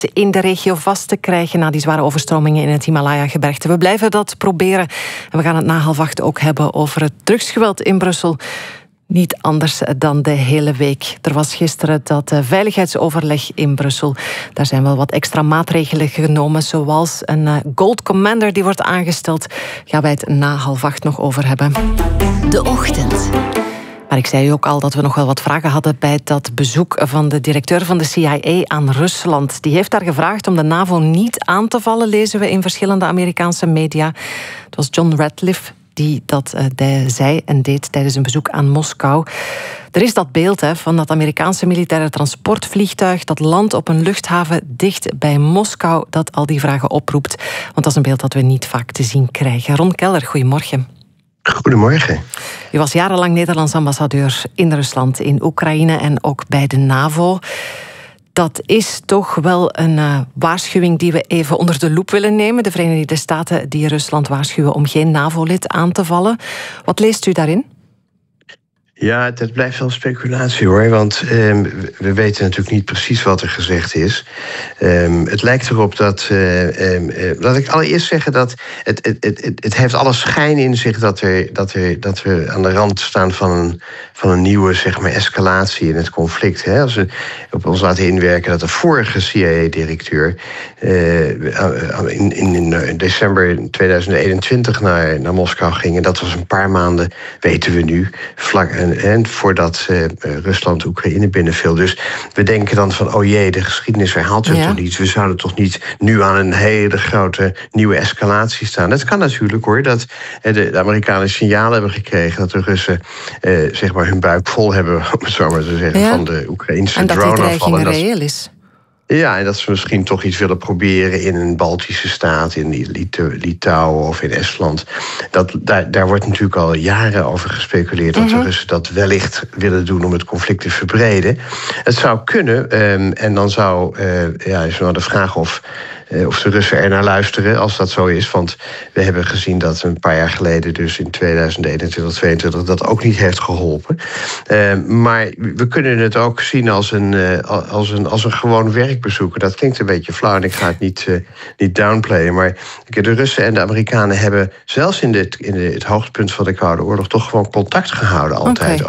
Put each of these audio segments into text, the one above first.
in de regio vast te krijgen na die zware overstromingen in het Himalaya-gebergte. We blijven dat proberen. En we gaan het na 7:30 ook hebben over het drugsgeweld in Brussel. Niet anders dan de hele week. Er was gisteren dat veiligheidsoverleg in Brussel. Daar zijn wel wat extra maatregelen genomen, zoals een Gold Commander die wordt aangesteld. Gaan wij het na 7:30 nog over hebben. De Ochtend. Maar ik zei u ook al dat we nog wel wat vragen hadden bij dat bezoek van de directeur van de CIA aan Rusland. Die heeft daar gevraagd om de NAVO niet aan te vallen, lezen we in verschillende Amerikaanse media. Het was John Ratcliffe die dat zei en deed tijdens een bezoek aan Moskou. Er is dat beeld van dat Amerikaanse militaire transportvliegtuig dat landt op een luchthaven dicht bij Moskou, dat al die vragen oproept. Want dat is een beeld dat we niet vaak te zien krijgen. Ron Keller, goedemorgen. Goedemorgen. U was jarenlang Nederlands ambassadeur in Rusland, in Oekraïne en ook bij de NAVO. Dat is toch wel een waarschuwing die we even onder de loep willen nemen. De Verenigde Staten die Rusland waarschuwen om geen NAVO-lid aan te vallen. Wat leest u daarin? Ja, dat blijft wel speculatie hoor, want we weten natuurlijk niet precies wat er gezegd is. Het lijkt erop dat, laat ik allereerst zeggen dat het heeft alle schijn in zich dat we aan de rand staan van een nieuwe, zeg maar, escalatie in het conflict. Hè? Als we op ons laten inwerken dat de vorige CIA-directeur in december 2021 naar Moskou ging, en dat was een paar maanden, weten we nu, en voordat Rusland Oekraïne binnenviel. Dus we denken dan van, oh jee, de geschiedenis herhaalt zich toch niet. We zouden toch niet nu aan een hele grote nieuwe escalatie staan. Dat kan natuurlijk hoor, dat de Amerikanen signalen hebben gekregen dat de Russen zeg maar hun buik vol hebben, om het zo maar te zeggen, van de Oekraïnse droneaanvallen. En dat die dreiging reëel is. Ja, en dat ze misschien toch iets willen proberen in een Baltische staat, in Litouwen of in Estland. Daar wordt natuurlijk al jaren over gespeculeerd dat de Russen dat wellicht willen doen om het conflict te verbreden. Het zou kunnen, en dan is nou de vraag of de Russen er naar luisteren als dat zo is. Want we hebben gezien dat een paar jaar geleden, dus in 2021, 2022, dat ook niet heeft geholpen. Maar we kunnen het ook zien als een gewoon werkbezoek. Dat klinkt een beetje flauw en ik ga het niet downplayen. Maar de Russen en de Amerikanen hebben zelfs in het hoogtepunt van de Koude Oorlog toch gewoon contact gehouden altijd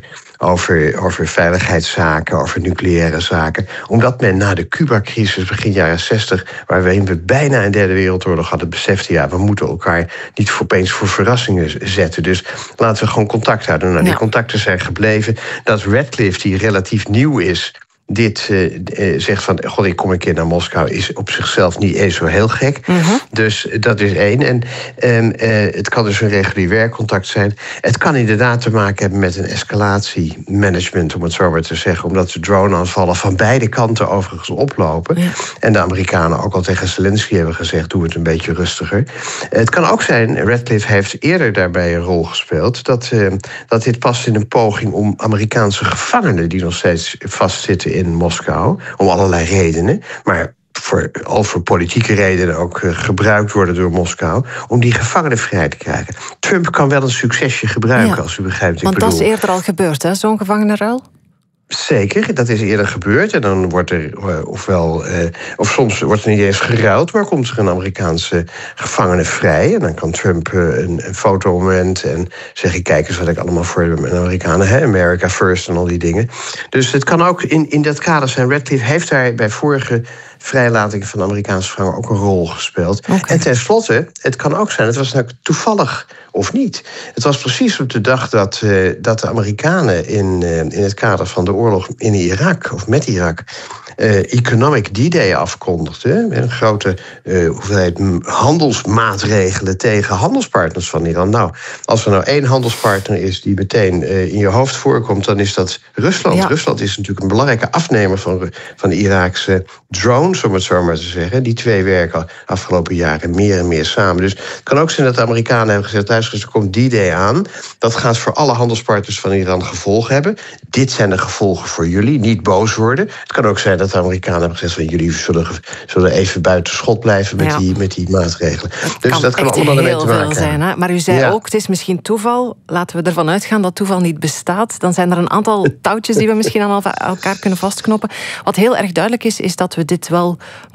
over veiligheidszaken, over nucleaire zaken. Omdat men na de Cuba-crisis begin jaren 60, waarin we bijna een derde wereldoorlog hadden, besefte, ja, we moeten elkaar niet opeens voor verrassingen zetten. Dus laten we gewoon contact houden. Nou, die contacten zijn gebleven. Dat Ratcliffe, die relatief nieuw is, dit zegt van, god, ik kom een keer naar Moskou, is op zichzelf niet eens zo heel gek. Dus dat is één. En het kan dus een regulier werkcontact zijn. Het kan inderdaad te maken hebben met een escalatiemanagement, om het zo maar te zeggen, omdat de droneaanvallen van beide kanten overigens oplopen. Ja. En de Amerikanen ook al tegen Zelensky hebben gezegd, doe het een beetje rustiger. Het kan ook zijn, Ratcliffe heeft eerder daarbij een rol gespeeld, dat dit past in een poging om Amerikaanse gevangenen die nog steeds vastzitten in Moskou, om allerlei redenen, maar voor politieke redenen ook gebruikt worden door Moskou, om die gevangenen vrij te krijgen. Trump kan wel een succesje gebruiken, als u begrijpt. Want dat is eerder al gebeurd, hè, zo'n gevangenenruil? Zeker, dat is eerder gebeurd. En dan wordt er of soms wordt er niet eens geruild, maar komt er een Amerikaanse gevangene vrij. En dan kan Trump een fotomoment en zeggen, kijk eens wat ik allemaal voor de Amerikanen, America First en al die dingen. Dus het kan ook in dat kader zijn. Ratcliffe heeft daar bij vorige vrijlating van de Amerikaanse gevangenen ook een rol gespeeld. En tenslotte, het kan ook zijn, het was nou toevallig of niet. Het was precies op de dag dat de Amerikanen in het kader van de oorlog in Irak, of met Irak, Economic D-Day afkondigde. Een grote hoeveelheid handelsmaatregelen tegen handelspartners van Iran. Nou, als er nou één handelspartner is die meteen in je hoofd voorkomt, dan is dat Rusland. Ja. Rusland is natuurlijk een belangrijke afnemer van de Iraakse drones, om het zo maar te zeggen. Die twee werken afgelopen jaren meer en meer samen. Dus het kan ook zijn dat de Amerikanen hebben gezegd, luister, er komt D-Day aan. Dat gaat voor alle handelspartners van Iran gevolgen hebben. Dit zijn de gevolgen voor jullie, niet boos worden. Het kan ook zijn dat dat de Amerikanen hebben gezegd van jullie zullen even buiten schot blijven met die maatregelen. Dus dat kan allemaal ermee te maken zijn. Hè? Maar u zei ook, het is misschien toeval. Laten we ervan uitgaan dat toeval niet bestaat. Dan zijn er een aantal touwtjes die we misschien aan elkaar kunnen vastknopen. Wat heel erg duidelijk is dat we dit wel